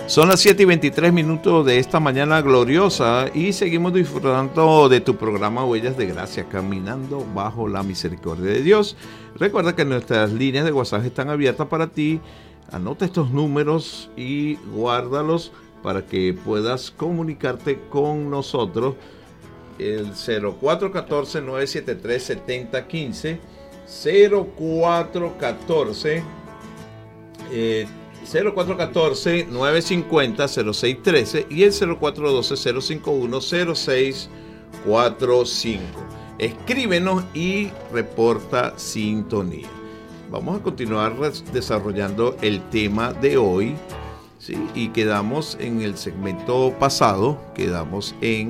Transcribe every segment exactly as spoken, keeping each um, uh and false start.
Son las siete y veintitrés minutos de esta mañana gloriosa y seguimos disfrutando de tu programa Huellas de Gracia, caminando bajo la misericordia de Dios. Recuerda que nuestras líneas de WhatsApp están abiertas para ti. Anota estos números y guárdalos para que puedas comunicarte con nosotros. El cero cuatro uno cuatro, nueve siete tres, siete cero uno cinco, cero cuatro uno cuatro, eh, cero cuatro uno cuatro, nueve cinco cero, cero seis uno tres y el cero cuatro uno dos, cero cinco uno, cero seis cuatro cinco. Escríbenos y reporta sintonía. Vamos a continuar desarrollando el tema de hoy, ¿sí? Y quedamos en el segmento pasado, quedamos en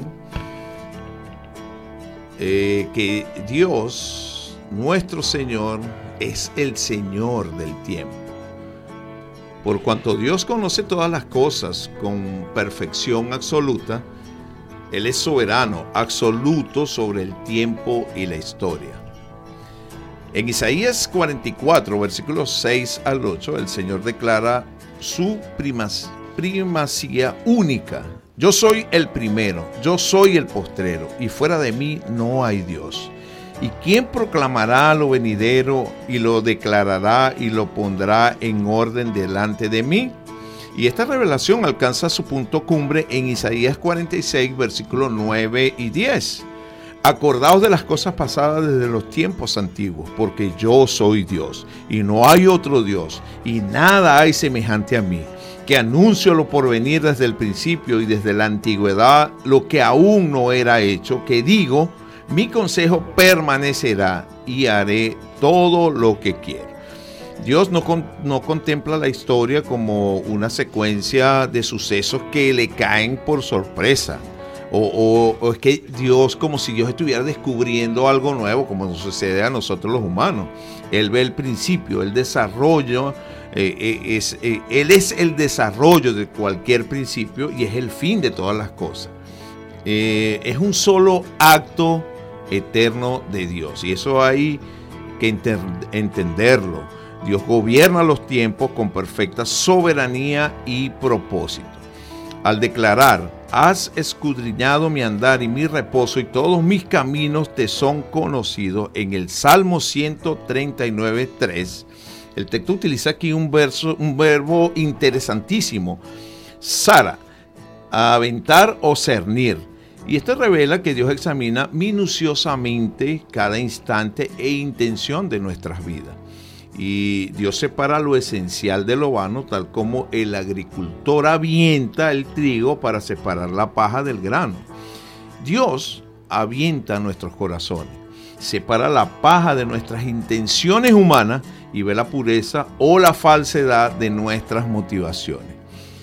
eh, que Dios, nuestro Señor, es el Señor del tiempo. Por cuanto Dios conoce todas las cosas con perfección absoluta, Él es soberano, absoluto sobre el tiempo y la historia. En Isaías cuarenta y cuatro, versículos seis al ocho, el Señor declara su primas, primacía única. Yo soy el primero, yo soy el postrero, y fuera de mí no hay Dios. ¿Y quién proclamará lo venidero y lo declarará y lo pondrá en orden delante de mí? Y esta revelación alcanza su punto cumbre en Isaías cuarenta y seis, versículos nueve y diez. Acordaos de las cosas pasadas desde los tiempos antiguos, porque yo soy Dios, y no hay otro Dios, y nada hay semejante a mí, que anuncio lo porvenir desde el principio y desde la antigüedad, lo que aún no era hecho, que digo, mi consejo permanecerá y haré todo lo que quiero. Dios no, con, no contempla la historia como una secuencia de sucesos que le caen por sorpresa. O, o, o es que Dios, como si Dios estuviera descubriendo algo nuevo, como nos sucede a nosotros los humanos. Él ve el principio, el desarrollo, eh, eh, es, eh, Él es el desarrollo de cualquier principio y es el fin de todas las cosas. Eh, es un solo acto eterno de Dios, y eso hay que enter- entenderlo. Dios gobierna los tiempos con perfecta soberanía y propósito. Al declarar, has escudriñado mi andar y mi reposo, y todos mis caminos te son conocidos, en el Salmo ciento treinta y nueve, tres, el texto utiliza aquí un verso, un verbo interesantísimo, Sara, aventar o cernir. Y esto revela que Dios examina minuciosamente cada instante e intención de nuestras vidas. Y Dios separa lo esencial de lo vano, tal como el agricultor avienta el trigo para separar la paja del grano. Dios avienta nuestros corazones, separa la paja de nuestras intenciones humanas y ve la pureza o la falsedad de nuestras motivaciones.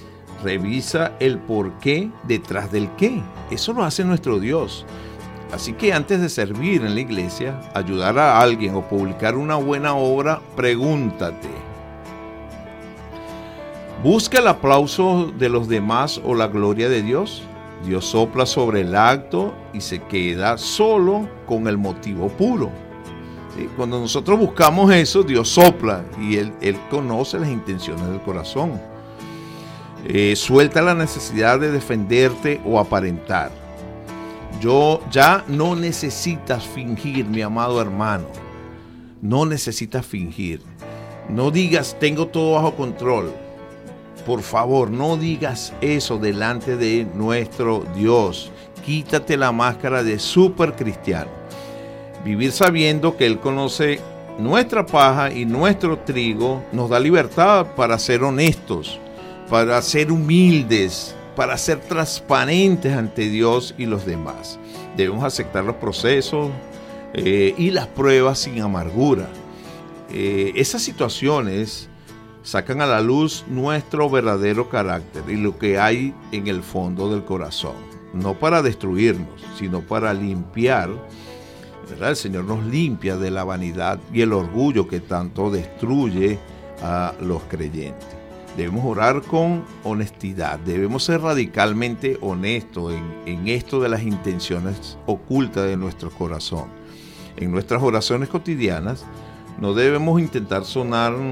Revisa el porqué detrás del qué. Eso lo hace nuestro Dios. Así que antes de servir en la iglesia, ayudar a alguien o publicar una buena obra, pregúntate: ¿busca el aplauso de los demás o la gloria de Dios? Dios sopla sobre el acto y se queda solo con el motivo puro. ¿Sí? Cuando nosotros buscamos eso, Dios sopla y Él, él conoce las intenciones del corazón. Eh, suelta la necesidad de defenderte o aparentar. Yo ya no necesitas fingir, mi amado hermano. No necesitas fingir. No digas, tengo todo bajo control. Por favor, no digas eso delante de nuestro Dios. Quítate la máscara de super cristiano. Vivir sabiendo que Él conoce nuestra paja y nuestro trigo nos da libertad para ser honestos, para ser humildes, para ser transparentes ante Dios y los demás. Debemos aceptar los procesos eh, y las pruebas sin amargura. Eh, esas situaciones sacan a la luz nuestro verdadero carácter y lo que hay en el fondo del corazón. No para destruirnos, sino para limpiar, ¿verdad? El Señor nos limpia de la vanidad y el orgullo que tanto destruye a los creyentes. Debemos orar con honestidad, debemos ser radicalmente honestos en, en esto de las intenciones ocultas de nuestro corazón. En nuestras oraciones cotidianas no debemos intentar sonar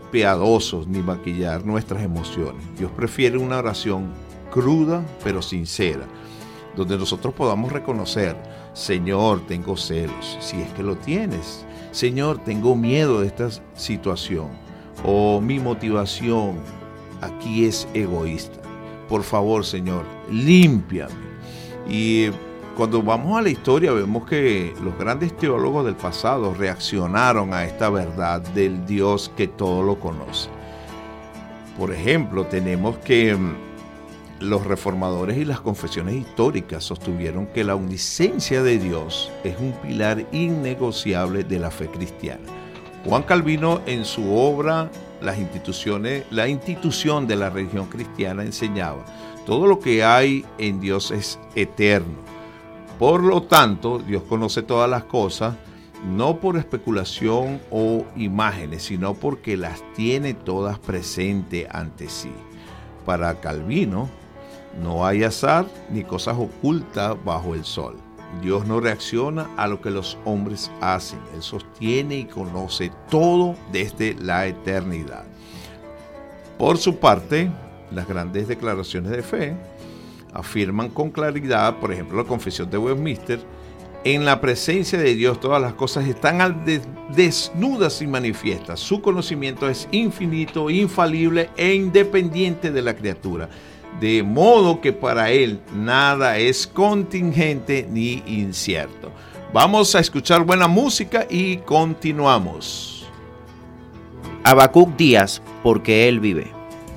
piadosos ni maquillar nuestras emociones. Dios prefiere una oración cruda pero sincera, donde nosotros podamos reconocer: Señor, tengo celos, si es que lo tienes. Señor, tengo miedo de esta situación. O mi motivación aquí es egoísta. Por favor, Señor, límpiame. Y cuando vamos a la historia vemos que los grandes teólogos del pasado reaccionaron a esta verdad del Dios que todo lo conoce. Por ejemplo, tenemos que los reformadores y las confesiones históricas sostuvieron que la omnisciencia de Dios es un pilar innegociable de la fe cristiana. Juan Calvino, en su obra Las instituciones, la institución de la religión cristiana, enseñaba: todo lo que hay en Dios es eterno. Por lo tanto, Dios conoce todas las cosas, no por especulación o imágenes, sino porque las tiene todas presentes ante sí. Para Calvino, no hay azar ni cosas ocultas bajo el sol. Dios no reacciona a lo que los hombres hacen. Él sostiene y conoce todo desde la eternidad. Por su parte, las grandes declaraciones de fe afirman con claridad, por ejemplo, la Confesión de Westminster: en la presencia de Dios todas las cosas están al des- desnudas y manifiestas. Su conocimiento es infinito, infalible e independiente de la criatura, de modo que para él nada es contingente ni incierto. Vamos a escuchar buena música y continuamos. Habacuc Díaz, porque él vive.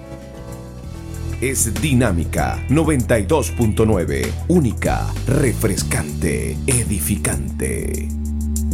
Es Dinámica noventa y dos punto nueve, única, refrescante, edificante.